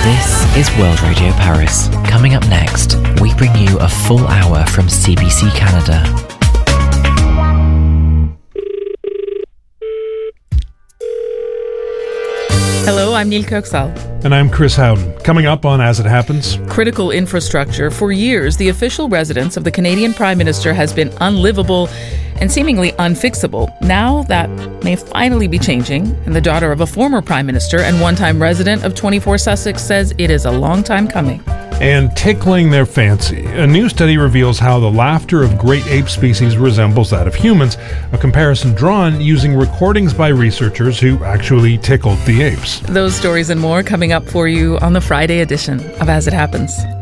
This is World Radio Paris. Coming up next, we bring you a full hour from CBC Canada. Hello, I'm Neil Kirksall. And I'm Chris Howden. Coming up on As It Happens. Critical infrastructure. For years, the official residence of the Canadian Prime Minister has been unlivable and seemingly unfixable. Now that may finally be changing, and the daughter of a former Prime Minister and one-time resident of 24 Sussex says it is a long time coming. And tickling their fancy. A new study reveals how the laughter of great ape species resembles that of humans, a comparison drawn using recordings by researchers who actually tickled the apes. Those stories and more coming up for you on the Friday edition of As It Happens.